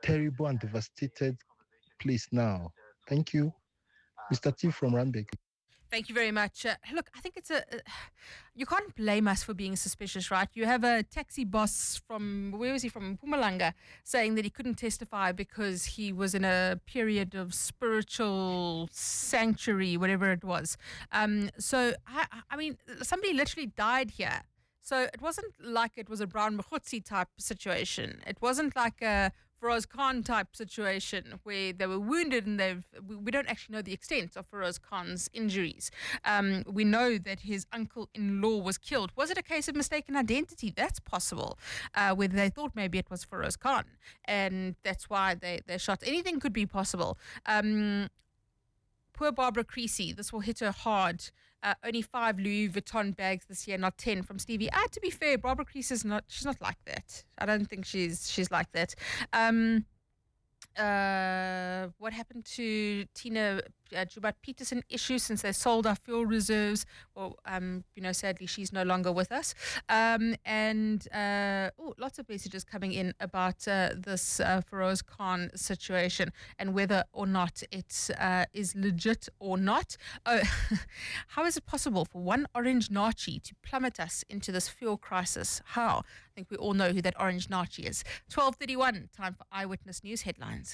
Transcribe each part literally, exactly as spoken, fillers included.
terrible and devastated place now. Thank you. Mister T from Randbeck. Thank you very much. Uh, look, I think it's a. Uh, you can't blame us for being suspicious, right? You have a taxi boss from, where was he from? Mpumalanga, saying that he couldn't testify because he was in a period of spiritual sanctuary, whatever it was. Um, so, I, I mean, somebody literally died here. So it wasn't like it was a Brown Mkhutsi type situation. It wasn't like a Feroz Khan type situation where they were wounded and they've. We, we don't actually know the extent of Feroz Khan's injuries. Um, we know that his uncle-in-law was killed. Was it a case of mistaken identity? That's possible, uh, where they thought maybe it was Feroz Khan, and that's why they, they shot. Anything could be possible. Um, Poor Barbara Creasy, this will hit her hard. Uh, only five Louis Vuitton bags this year, not ten from Stevie. Ah, to be fair, Barbara Creasy is not. She's not like that. I don't think she's she's like that. Um, uh, what happened to Tina uh, Jubat Peterson issue since they sold our fuel reserves? Well, um, you know, sadly she's no longer with us. Um, and uh, oh, lots of messages coming in about uh, this uh, Feroz Khan situation and whether or not it uh, is legit or not. Oh, how is it possible for one orange Nachi to plummet us into this fuel crisis? How? I think we all know who that orange Nachi is. twelve thirty-one, time for Eyewitness News headlines.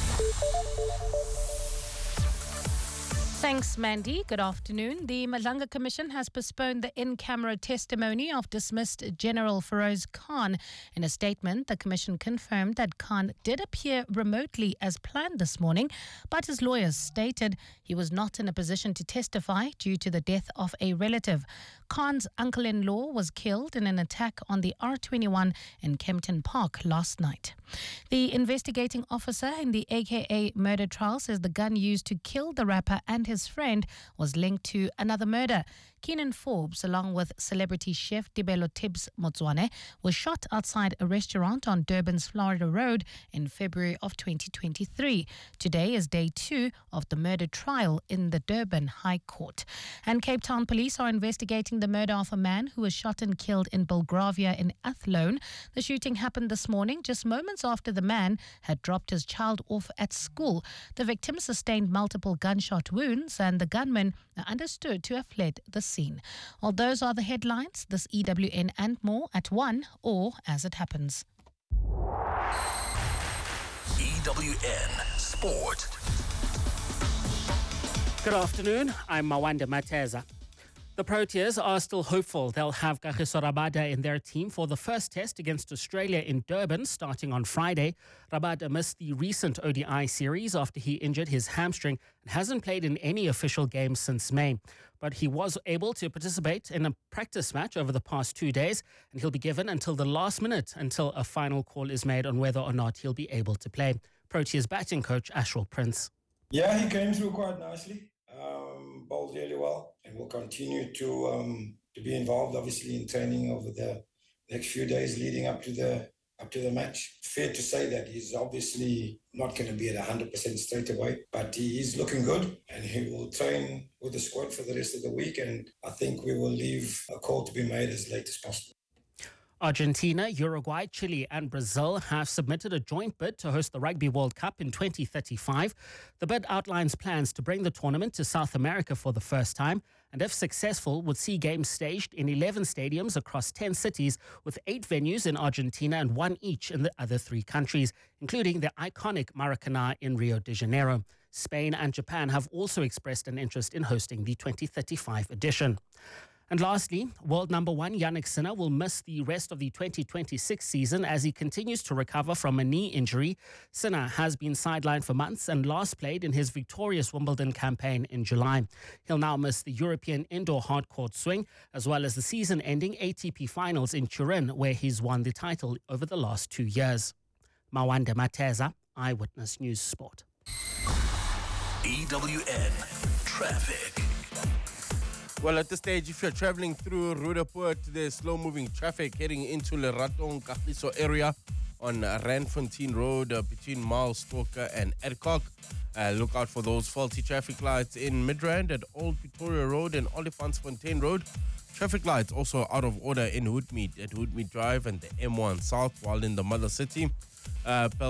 Thanks, Mandy. Good afternoon. The Madlanga Commission has postponed the in-camera testimony of dismissed General Feroz Khan. In a statement, the Commission confirmed that Khan did appear remotely as planned this morning, but his lawyers stated he was not in a position to testify due to the death of a relative. Khan's uncle-in-law was killed in an attack on the R twenty-one in Kempton Park last night. The investigating officer in the A K A murder trial says the gun used to kill the rapper and his friend was linked to another murder. Keenan Forbes, along with celebrity chef Dibelo Tibbs Motswane, was shot outside a restaurant on Durban's Florida Road in February of twenty twenty-three. Today is day two of the murder trial in the Durban High Court. And Cape Town police are investigating the murder of a man who was shot and killed in Belgravia in Athlone. The shooting happened this morning, just moments after the man had dropped his child off at school. The victim sustained multiple gunshot wounds and the gunman are understood to have fled the scene. Well, those are the headlines. This E W N and more at one or as it happens. E W N Sport. Good afternoon. I'm Mawanda Mateza. The Proteas are still hopeful they'll have Kagiso Rabada in their team for the first test against Australia in Durban starting on Friday. Rabada missed the recent O D I series after he injured his hamstring and hasn't played in any official games since May. But he was able to participate in a practice match over the past two days, and he'll be given until the last minute until a final call is made on whether or not he'll be able to play. Proteas batting coach Ashwell Prince. Yeah, he came through quite nicely. Um, bowled really well, and will continue to um, to be involved, obviously, in training over the next few days leading up to the up to the match. Fair to say that he's obviously not going to be at one hundred percent straight away, but he is looking good, and he will train with the squad for the rest of the week. And I think we will leave a call to be made as late as possible. Argentina, Uruguay, Chile and Brazil have submitted a joint bid to host the Rugby World Cup in twenty thirty-five. The bid outlines plans to bring the tournament to South America for the first time, and if successful, would see games staged in eleven stadiums across ten cities, with eight venues in Argentina and one each in the other three countries, including the iconic Maracanã in Rio de Janeiro. Spain and Japan have also expressed an interest in hosting the twenty thirty-five edition. And lastly, world number one Jannik Sinner will miss the rest of the twenty twenty-six season as he continues to recover from a knee injury. Sinner has been sidelined for months and last played in his victorious Wimbledon campaign in July. He'll now miss the European indoor hardcourt swing as well as the season-ending A T P finals in Turin, where he's won the title over the last two years. Mawanda Mateza, Eyewitness News Sport. E W N Traffic. Well, at this stage, if you're traveling through Rudaport, there's slow-moving traffic heading into Leratong Kagiso area on uh, Randfontein Road uh, between Milestalker and Adcock. Uh, look out for those faulty traffic lights in Midrand at Old Pretoria Road and Olifantsfontein Road. Traffic lights also out of order in Hoodmead at Hoodmead Drive and the M one South, while in the Mother City. Uh,